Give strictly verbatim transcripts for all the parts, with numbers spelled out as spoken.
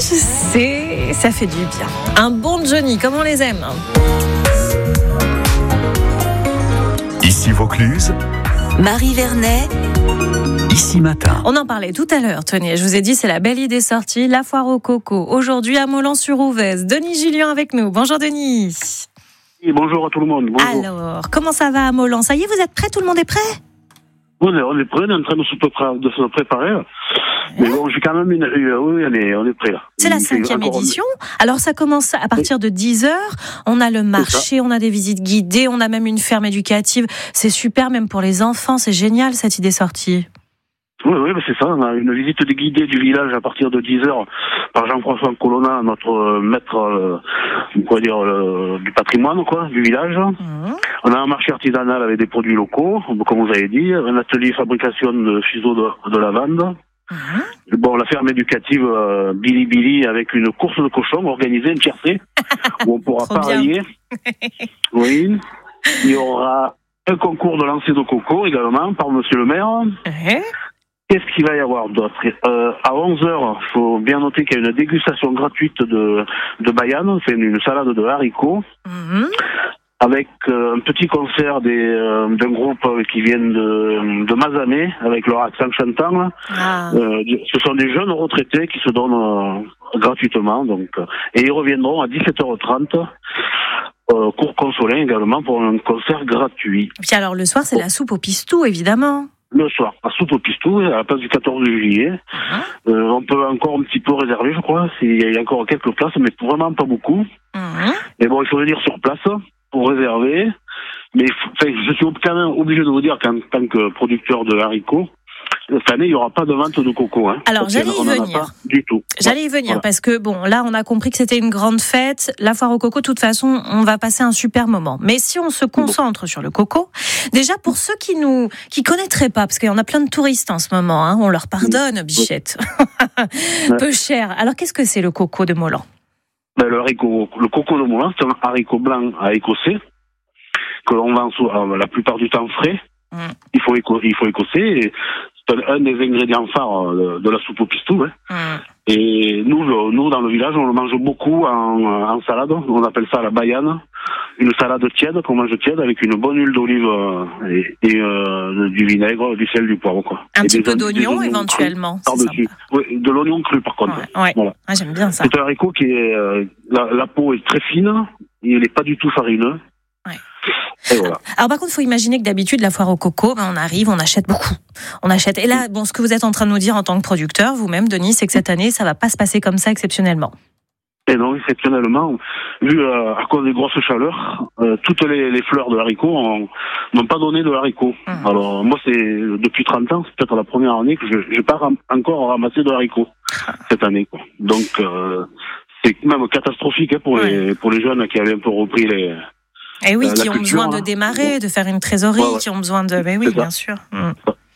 c'est... ça fait du bien. Un bon Johnny, comme on les aime. Ici Vaucluse, Marie Vernet, Ici Matin. On en parlait tout à l'heure, Tony. Je vous ai dit, c'est la belle idée sortie, la foire au coco. Aujourd'hui, à Mollans-sur-Ouvèze. Denis Julien avec nous. Bonjour, Denis. Et bonjour à tout le monde. Bonjour. Alors, comment ça va à Mollans? Ça y est, vous êtes prêts? Tout le monde est prêt? On est, on est prêt, on est en train de se préparer. De se préparer. Mais bon, j'ai quand même une... Oui, on est, on est prêt là. C'est la cinquième édition. Alors, ça commence à partir de dix heures. On a le marché, on a des visites guidées, on a même une ferme éducative. C'est super, même pour les enfants. C'est génial, cette idée sortie. Oui, oui, c'est ça. On a une visite guidée du village à partir de dix heures par Jean-François Colonna, notre euh, maître euh, quoi dire, euh, du patrimoine quoi, du village. Mmh. On a un marché artisanal avec des produits locaux, comme vous avez dit, un atelier fabrication de ciseaux de, de lavande. Mmh. Bon, la ferme éducative euh, Billy Billy avec une course de cochons organisée, une tiercée, où on pourra parier. Oui. Il y aura un concours de lancer de coco également par monsieur le maire. Mmh. Qu'est-ce qu'il va y avoir d'autre? euh, À onze heures, il faut bien noter qu'il y a une dégustation gratuite de, de Bayane, c'est une, une salade de haricots, mmh. avec euh, un petit concert des, euh, d'un groupe qui viennent de, de Mazamet, avec leur accent chantant. Ah. Euh, ce sont des jeunes retraités qui se donnent euh, gratuitement, donc, et ils reviendront à dix-sept heures trente. Euh, cours Consolin également pour un concert gratuit. Puis alors le soir, c'est oh. la soupe au pistou, évidemment. Le soir, à soupe au pistou, à la place du quatorze juillet. Uh-huh. Euh, on peut encore un petit peu réserver, je crois. Il y a encore quelques places, mais vraiment pas beaucoup. Uh-huh. Mais bon, il faut venir sur place pour réserver. Mais enfin, je suis quand même obligé de vous dire qu'en tant que producteur de haricots, cette année, il n'y aura pas de vente de coco. Hein, Alors, j'allais y venir. Du tout. J'allais y venir, voilà. Parce que, bon, là, on a compris que c'était une grande fête. La foire au coco, de toute façon, on va passer un super moment. Mais si on se concentre bon. sur le coco, déjà, pour ceux qui nous, qui connaîtraient pas, parce qu'il y en a plein de touristes en ce moment, hein, on leur pardonne, bichette. Ouais. Peu cher. Alors, qu'est-ce que c'est le coco de Mollans? Ben, le, haricot, le coco de Mollans, c'est un haricot blanc à écosser, que l'on vend euh, la plupart du temps frais. Mm. Il faut, éco- il faut écosser. Et c'est un des ingrédients phares de, de la soupe au pistou. Hein. Mm. Et nous, le, nous, dans le village, on le mange beaucoup en, en salade. On appelle ça la bayane. Une salade tiède, qu'on mange tiède, avec une bonne huile d'olive et, et euh, du vinaigre, du sel, du poivre. Quoi. Un et petit des, peu d'oignon, éventuellement. Par-dessus. Oui, de l'oignon cru, par contre. Ouais, ouais. Voilà. Ah, j'aime bien ça. C'est un haricot qui est... Euh, la, la peau est très fine. Il n'est pas du tout farineux. Ouais. Voilà. Alors par contre, il faut imaginer que d'habitude, la foire au coco, ben, on arrive, on achète beaucoup. On achète. Et là, bon, ce que vous êtes en train de nous dire en tant que producteur, vous-même, Denis, c'est que cette année, ça va pas se passer comme ça exceptionnellement. Et non, exceptionnellement, vu euh, à cause des grosses chaleurs, euh, toutes les, les fleurs de haricots n'ont pas donné de haricots. Mmh. Alors moi, c'est depuis trente ans, c'est peut-être la première année que je n'ai pas ram- encore ramassé de haricots cette année. Quoi. Donc euh, c'est même catastrophique hein, pour, ouais. les, pour les jeunes qui avaient un peu repris les... Et oui, euh, qui ont culture, besoin hein. de démarrer, de faire une trésorerie, ouais, ouais. qui ont besoin de... Ben oui, bien sûr. Mmh.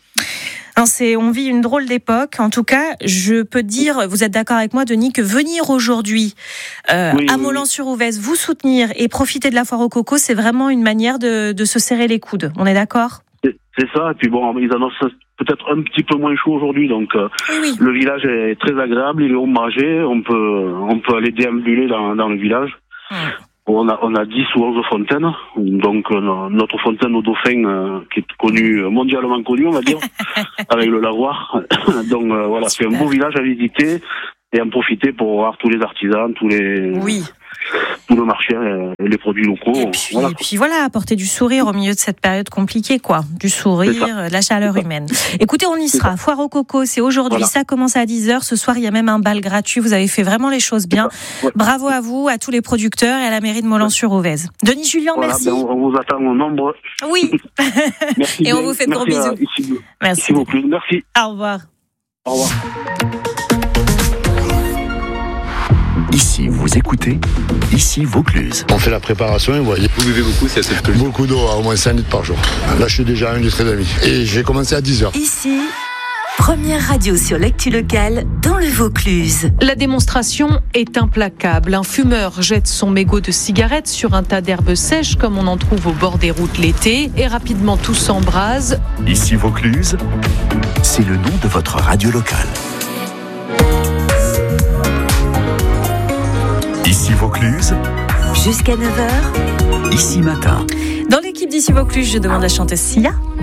Non, c'est, on vit une drôle d'époque. En tout cas, je peux dire, vous êtes d'accord avec moi, Denis, que venir aujourd'hui euh, oui, à oui, Mollans-sur-Ouvèze, vous soutenir et profiter de la foire au coco, c'est vraiment une manière de, de se serrer les coudes. On est d'accord ? c'est, c'est ça. Et puis bon, ils annoncent peut-être un petit peu moins chaud aujourd'hui, donc euh, oui, oui. le village est très agréable, il est ombragé, on peut, on peut aller déambuler dans, dans le village. Hum. On a, on a dix ou onze fontaines, donc euh, notre fontaine au Dauphin, euh, qui est connue, mondialement connue, on va dire, avec le lavoir. Donc euh, voilà, super. C'est un beau village à visiter et en profiter pour voir tous les artisans, tous les... Oui. tout le marché, euh, les produits locaux. Et puis voilà, et puis voilà, apporter du sourire au milieu de cette période compliquée, quoi. Du sourire, de la chaleur humaine. Écoutez, on y sera. Foire au coco, c'est aujourd'hui. Voilà. Ça commence à dix heures. Ce soir, il y a même un bal gratuit. Vous avez fait vraiment les choses bien. Ouais. Bravo à vous, à tous les producteurs et à la mairie de Mollans-sur-Ouvèze. Denis Julien, voilà, merci. Ben on vous attend au nombre. Oui. Merci. Et on vous fait de gros bisous. Ici, merci. Ici beaucoup. Merci. Au revoir. Au revoir. Ici, vous écoutez, ici Vaucluse. On fait la préparation, vous voyez. Vous buvez beaucoup, c'est cette Beaucoup d'eau, au moins cinq litres par jour. Là, je suis déjà à un litre et demi. Et j'ai commencé à dix heures. Ici, première radio sur l'actu locale dans le Vaucluse. La démonstration est implacable. Un fumeur jette son mégot de cigarette sur un tas d'herbes sèches, comme on en trouve au bord des routes l'été, et rapidement tout s'embrase. Ici Vaucluse, c'est le nom de votre radio locale. Ici Vaucluse. Jusqu'à neuf heures. Ici Matin. Dans l'équipe d'Ici Vaucluse, je demande la chanteuse Sia.